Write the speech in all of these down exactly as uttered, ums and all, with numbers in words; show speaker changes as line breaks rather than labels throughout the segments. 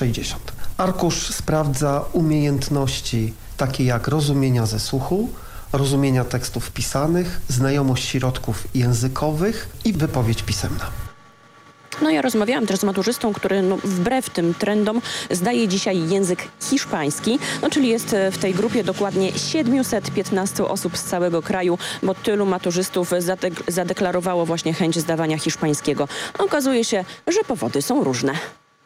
sześćdziesiąt. Arkusz sprawdza umiejętności takie jak rozumienia ze słuchu, rozumienia tekstów pisanych, znajomość środków językowych i wypowiedź pisemna.
No ja rozmawiałam też z maturzystą, który no, wbrew tym trendom zdaje dzisiaj język hiszpański, no czyli jest w tej grupie dokładnie siedemset piętnaście osób z całego kraju, bo tylu maturzystów zadek- zadeklarowało właśnie chęć zdawania hiszpańskiego. Okazuje się, że powody są różne.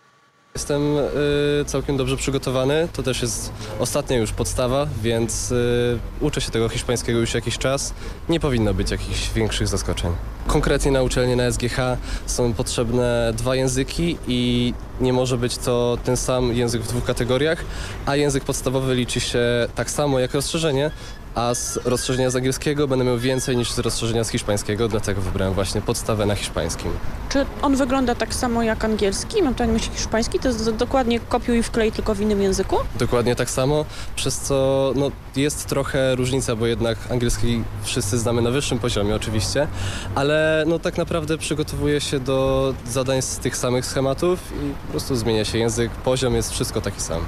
Jestem y, całkiem dobrze przygotowany, to też jest ostatnia już podstawa, więc y, uczę się tego hiszpańskiego już jakiś czas. Nie powinno być jakichś większych zaskoczeń. Konkretnie na uczelni na S G H są potrzebne dwa języki i nie może być to ten sam język w dwóch kategoriach, a język podstawowy liczy się tak samo jak rozszerzenie, a z rozszerzenia z angielskiego będę miał więcej niż z rozszerzenia z hiszpańskiego, dlatego wybrałem właśnie podstawę na hiszpańskim.
Czy on wygląda tak samo jak angielski? Mam tu na myśli hiszpański, to jest dokładnie kopiuj i wklej, tylko w innym języku?
Dokładnie tak samo, przez co no, jest trochę różnica, bo jednak angielski wszyscy znamy na wyższym poziomie oczywiście, ale no, tak naprawdę przygotowuje się do zadań z tych samych schematów i po prostu zmienia się język, poziom jest wszystko taki sam.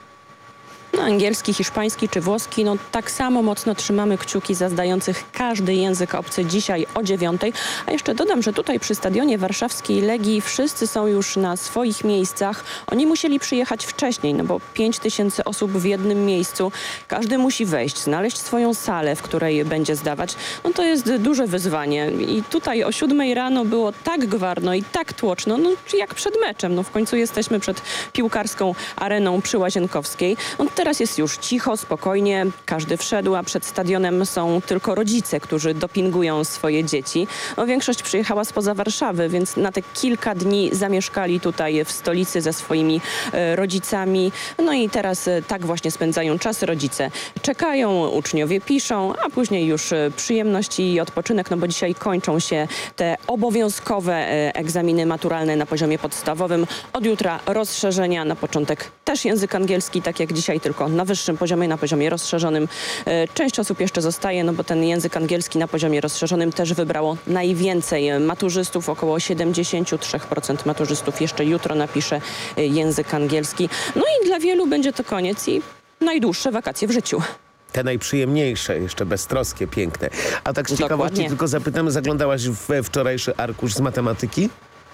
No, angielski, hiszpański czy włoski, no tak samo mocno trzymamy kciuki za zdających każdy język obcy dzisiaj o dziewiątej. A jeszcze dodam, że tutaj przy stadionie warszawskiej Legii wszyscy są już na swoich miejscach. Oni musieli przyjechać wcześniej, no bo pięć tysięcy osób w jednym miejscu. Każdy musi wejść, znaleźć swoją salę, w której będzie zdawać. No to jest duże wyzwanie. I tutaj o siódmej rano było tak gwarno i tak tłoczno, no jak przed meczem. No w końcu jesteśmy przed piłkarską areną przy Łazienkowskiej. No, teraz jest już cicho, spokojnie, każdy wszedł, a przed stadionem są tylko rodzice, którzy dopingują swoje dzieci. No, większość przyjechała spoza Warszawy, więc na te kilka dni zamieszkali tutaj w stolicy ze swoimi e, rodzicami. No i teraz e, tak właśnie spędzają czas. Rodzice czekają, uczniowie piszą, a później już e, przyjemności i odpoczynek, no bo dzisiaj kończą się te obowiązkowe e, egzaminy maturalne na poziomie podstawowym. Od jutra rozszerzenia, na początek też język angielski, tak jak dzisiaj, tylko na wyższym poziomie, na poziomie rozszerzonym. Część osób jeszcze zostaje, no bo ten język angielski na poziomie rozszerzonym też wybrało najwięcej maturzystów. Około siedemdziesiąt trzy procent maturzystów jeszcze jutro napisze język angielski. No i dla wielu będzie to koniec i najdłuższe wakacje w życiu.
Te najprzyjemniejsze, jeszcze beztroskie, piękne. A tak z ciekawości
Dokładnie.
tylko zapytam, zaglądałaś we wczorajszy arkusz z matematyki?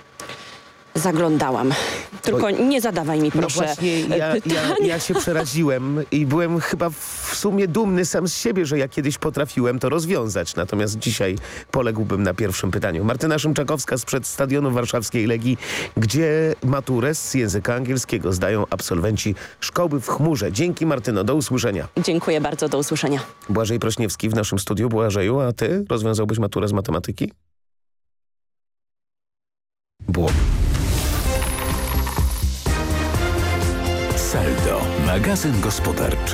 Zaglądałam. Tylko Oj. nie zadawaj mi proszę
No właśnie, ja, ja, ja się przeraziłem i byłem chyba w sumie dumny sam z siebie, że ja kiedyś potrafiłem to rozwiązać. Natomiast dzisiaj poległbym na pierwszym pytaniu. Martyna Szymczakowska sprzed stadionu warszawskiej Legii, gdzie maturę z języka angielskiego zdają absolwenci szkoły w chmurze. Dzięki, Martyno, do usłyszenia.
Dziękuję bardzo, do usłyszenia.
Błażej Prośniewski w naszym studiu. Błażeju, a ty rozwiązałbyś maturę z matematyki? Było.
Saldo, magazyn gospodarczy.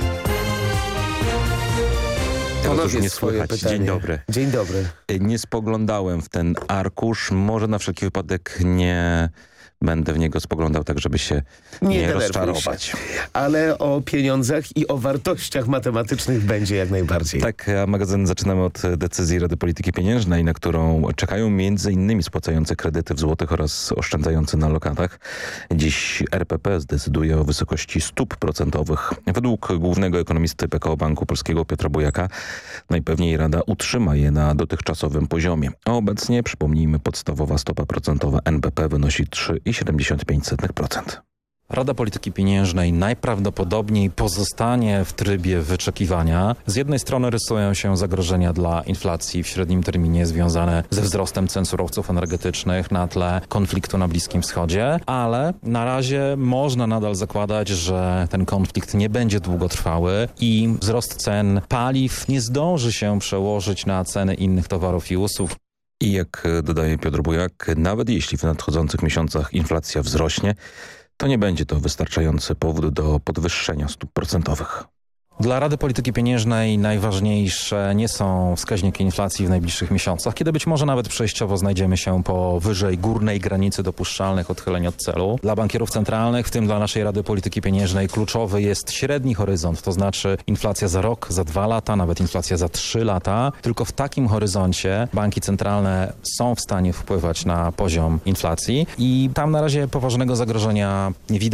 Teraz
już nie słychać.
Pytanie.
Dzień dobry.
Dzień dobry.
Nie spoglądałem w ten arkusz. Może na wszelki wypadek nie będę w niego spoglądał tak, żeby się nie, nie rozczarować.
Się. Ale o pieniądzach i o wartościach matematycznych będzie jak najbardziej.
Tak, a magazyn zaczynamy od decyzji Rady Polityki Pieniężnej, na którą czekają między innymi spłacający kredyty w złotych oraz oszczędzający na lokatach. Dziś R P P zdecyduje o wysokości stóp procentowych. Według głównego ekonomisty P K O Banku Polskiego Piotra Bujaka najpewniej Rada utrzyma je na dotychczasowym poziomie. A obecnie, przypomnijmy, podstawowa stopa procentowa N B P wynosi trzy przecinek siedemdziesiąt pięć procent.
Rada Polityki Pieniężnej najprawdopodobniej pozostanie w trybie wyczekiwania. Z jednej strony rysują się zagrożenia dla inflacji w średnim terminie związane ze wzrostem cen surowców energetycznych na tle konfliktu na Bliskim Wschodzie, ale na razie można nadal zakładać, że ten konflikt nie będzie długotrwały i wzrost cen paliw nie zdąży się przełożyć na ceny innych towarów i usług.
I jak dodaje Piotr Bujak, nawet jeśli w nadchodzących miesiącach inflacja wzrośnie, to nie będzie to wystarczający powód do podwyższenia stóp procentowych.
Dla Rady Polityki Pieniężnej najważniejsze nie są wskaźniki inflacji w najbliższych miesiącach, kiedy być może nawet przejściowo znajdziemy się powyżej górnej granicy dopuszczalnych odchyleń od celu. Dla bankierów centralnych, w tym dla naszej Rady Polityki Pieniężnej, kluczowy jest średni horyzont, to znaczy inflacja za rok, za dwa lata, nawet inflacja za trzy lata. Tylko w takim horyzoncie banki centralne są w stanie wpływać na poziom inflacji i tam na razie poważnego zagrożenia nie widać.